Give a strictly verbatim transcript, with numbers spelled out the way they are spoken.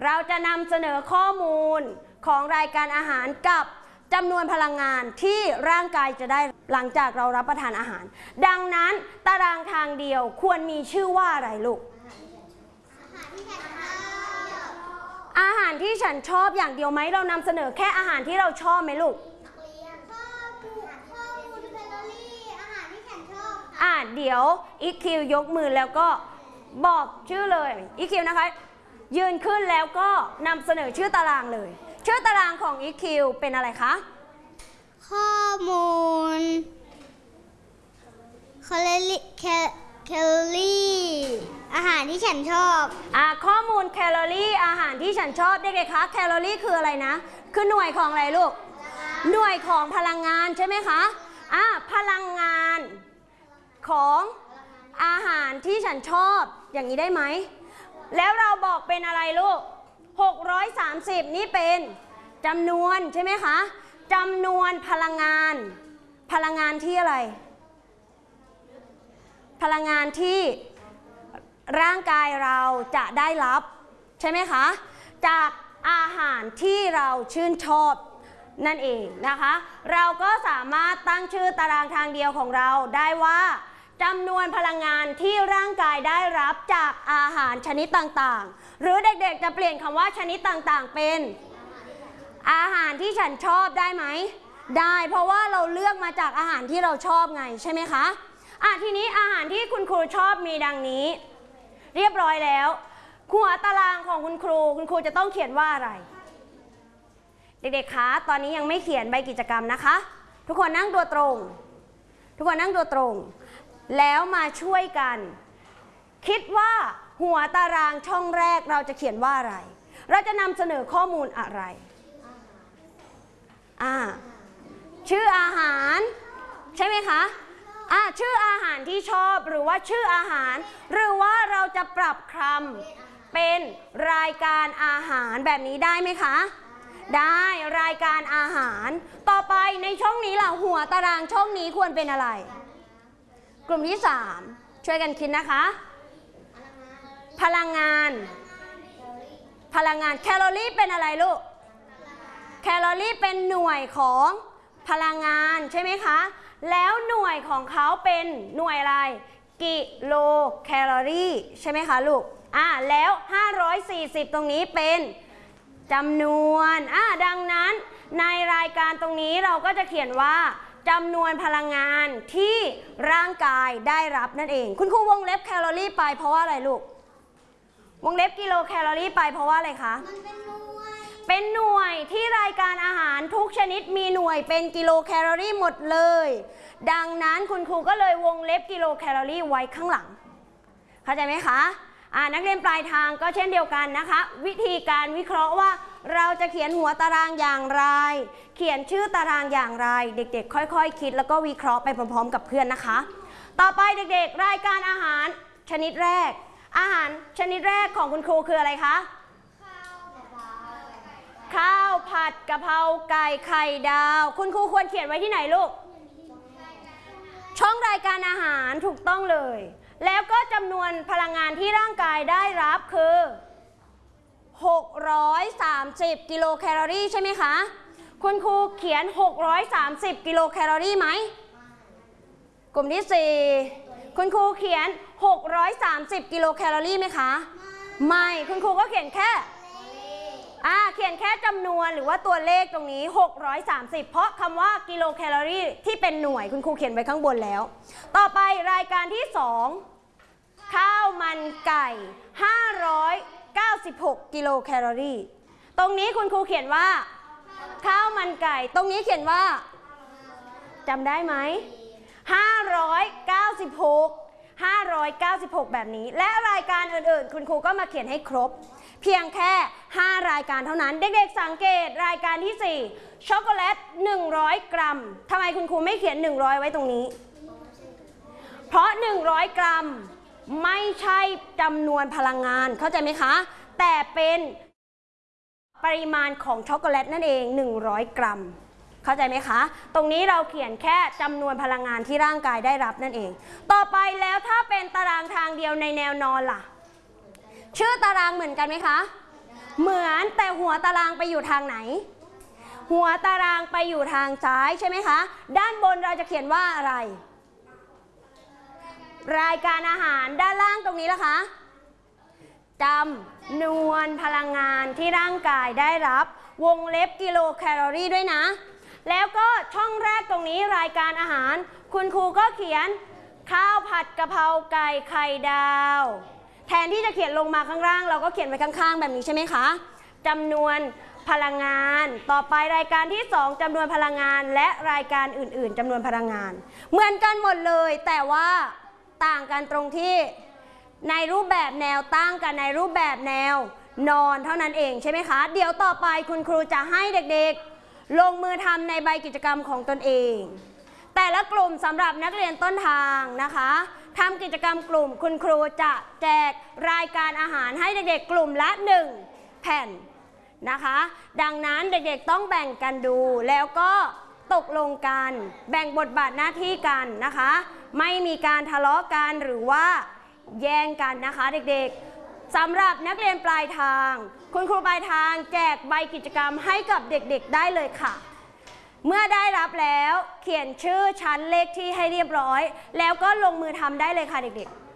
เราจะนำเสนอข้อมูลของรายการอาหารกับจำนวนพลังงานที่ร่างกายจะได้หลังจากเรารับประทานอาหารดังนั้นตารางทางเดียวควรมีชื่อว่าอะไรลูกอาหารที่ฉันชอบอย่างเดียวไหมเรานำเสนอแค่อาหารที่เราชอบไหมลูกอ่าเดี๋ยวอีคิวยกมือแล้วก็บอกชื่อเลยอีคิวนะคะยืนขึ้นแล้วก็นำเสนอชื่อตารางเลยชื่อตารางของ อี คิว เป็นอะไรคะข้อมูลแคลอรี่แคลอรี่อาหารที่ฉันชอบอ่าข้อมูลแคลอรี่อาหารที่ฉันชอบเด็กๆคะแคลอรี่คืออะไรนะคือหน่วยของอะไรลูกหน่วยของพลังงานใช่ไหมคะอ่าพลังงานของอาหารที่ฉันชอบอย่างนี้ได้ไหมแล้วเราบอกเป็นอะไรลูกหกร้อยสามสิบนี่เป็นจำนวนใช่ไหมคะจำนวนพลังงานพลังงานที่อะไรพลังงานที่ร่างกายเราจะได้รับใช่ไหมคะจากอาหารที่เราชื่นชอบนั่นเองนะคะเราก็สามารถตั้งชื่อตารางทางเดียวของเราได้ว่าจำนวนพลังงานที่ร่างกายได้รับจากอาหารชนิดต่างๆหรือเด็กๆจะเปลี่ยนคำว่าชนิดต่างๆเป็นอาหารที่ฉันชอบได้ไหมได้เพราะว่าเราเลือกมาจากอาหารที่เราชอบไงใช่ไหมคะอ่ะทีนี้อาหารที่คุณครูชอบมีดังนี้เรียบร้อยแล้วหัวตารางของคุณครูคุณครูจะต้องเขียนว่าอะไรเด็กๆคะตอนนี้ยังไม่เขียนใบกิจกรรมนะคะทุกคนนั่งตัวตรงทุกคนนั่งตัวตรงแล้วมาช่วยกันคิดว่าหัวตารางช่องแรกเราจะเขียนว่าอะไรเราจะนำเสนอข้อมูลอะไรอ่าชื่ออาหารใช่ไหมคะอ่าชื่ออาหารที่ชอบหรือว่าชื่ออาหารหรือว่าเราจะปรับคำเป็นรายการอาหารแบบนี้ได้ไหมคะได้รายการอาหารต่อไปในช่องนี้ล่ะหัวตารางช่องนี้ควรเป็นอะไรกลุ่มที่สามช่วยกันคิดนะคะพลังงานพลังงานแคลอรี่เป็นอะไรลูกแคลอรี่เป็นหน่วยของพลังงานใช่ไหมคะแล้วหน่วยของเขาเป็นหน่วยอะไรกิโลแคลอรี่ใช่ไหมคะลูกอ่าแล้วห้าร้อยสี่สิบตรงนี้เป็นจำนวนอ่าดังนั้นในรายการตรงนี้เราก็จะเขียนว่าจำนวนพลังงานที่ร่างกายได้รับนั่นเองคุณครูวงเล็บแคลอรี่ไปเพราะว่าอะไรลูกวงเล็บกิโลแคลอรี่ไปเพราะว่าอะไรคะมันเป็นหน่วยเป็นหน่วยที่รายการอาหารทุกชนิดมีหน่วยเป็นกิโลแคลอรี่หมดเลยดังนั้นคุณครูก็เลยวงเล็บกิโลแคลอรี่ไว้ข้างหลังเข้าใจไหมคะอ่านักเรียนปลายทางก็เช่นเดียวกันนะคะวิธีการวิเคราะห์ว่าเราจะเขียนหัวตารางอย่างไรเขียนชื่อตารางอย่างไรเด็กๆค่อยๆคิดแล้วก็วิเคราะห์ไปพร้อมๆกับเพื่อนนะคะต่อไปเด็กๆรายการอาหารชนิดแรกอาหารชนิดแรกของคุณครูคืออะไรคะข้าวผัดกะเพราไก่ไข่ดาวคุณครูควรเขียนไว้ที่ไหนลูกช่องรายการอาหารถูกต้องเลยแล้วก็จำนวนพลังงานที่ร่างกายได้รับคือหกร้อยสามสิบกิโลแคลอรี่ใช่ไหมคะคุณครูเขียนหกร้อยสามสิบกิโลแคลอรี่ไหมกลุ่มที่สี่คุณครูเขียนหกร้อยสามสิบกิโลแคลอรี่ไหมคะไม่คุณครูก็เขียนแค่อ่าเขียนแค่จำนวนหรือว่าตัวเลขตรงนี้หกร้อยสามสิบเพราะคำว่ากิโลแคลอรี่ที่เป็นหน่วยคุณครูเขียนไว้ข้างบนแล้วต่อไปรายการที่สองข้าวมันไก่ห้าร้อยเก้าสิบหกกิโลแคลอรี่ตรงนี้คุณครูเขียนว่าข้าวมันไก่ตรงนี้เขียนว่าจำได้ไหมห้าร้อยเก้าสิบหก ห้าร้อยเก้าสิบหกแบบนี้และรายการอื่นๆคุณครูก็มาเขียนให้ครบเพียงแค่ห้ารายการเท่านั้นเด็กๆสังเกตรายการที่สี่ช็อกโกแลตหนึ่งร้อยกรัมทำไมคุณครูไม่เขียนหนึ่งร้อยไว้ตรงนี้เพราะหนึ่งร้อยกรัมไม่ใช่จำนวนพลังงานเข้าใจไหมคะแต่เป็นปริมาณของช็อกโกแลตนั่นเองหนึ่งร้อยกรัมเข้าใจไหมคะตรงนี้เราเขียนแค่จำนวนพลังงานที่ร่างกายได้รับนั่นเองต่อไปแล้วถ้าเป็นตารางทางเดียวในแนวนอนล่ะชื่อตารางเหมือนกันไหมคะเหมือนแต่หัวตารางไปอยู่ทางไหนหัวตารางไปอยู่ทางซ้ายใช่ไหมคะด้านบนเราจะเขียนว่าอะไรรายการอาหารด้านล่างตรงนี้ล่ะคะจำนวนพลังงานที่ร่างกายได้รับวงเล็บกิโลแคลอรี่ด้วยนะแล้วก็ช่องแรกตรงนี้รายการอาหารคุณครูก็เขียนข้าวผัดกะเพราไก่ไข่ดาวแทนที่จะเขียนลงมาข้างล่างเราก็เขียนไว้ข้างๆแบบนี้ใช่ไหมคะจำนวนพลังงานต่อไปรายการที่สองจำนวนพลังงานและรายการอื่นๆจำนวนพลังงานเหมือนกันหมดเลยแต่ว่าต่างกันตรงที่ในรูปแบบแนวตั้งกับในรูปแบบแนวนอนเท่านั้นเองใช่ไหมคะเดี๋ยวต่อไปคุณครูจะให้เด็กๆลงมือทำในใบกิจกรรมของตนเองแต่ละกลุ่มสำหรับนักเรียนต้นทางนะคะทำกิจกรรมกลุ่มคุณครูจะแจกรายการอาหารให้เด็กๆกลุ่มละหนึ่งแผ่นนะคะดังนั้นเด็กๆต้องแบ่งกันดูแล้วก็ตกลงกันแบ่งบทบาทหน้าที่กันนะคะไม่มีการทะเลาะกันหรือว่าแย่งกันนะคะเด็กๆสำหรับนักเรียนปลายทางคุณครูปลายทางแจกใบกิจกรรมให้กับเด็กๆได้เลยค่ะเมื่อได้รับแล้วเขียนชื่อชั้นเลขที่ให้เรียบร้อยแล้วก็ลงมือทำได้เลยค่ะเด็กๆ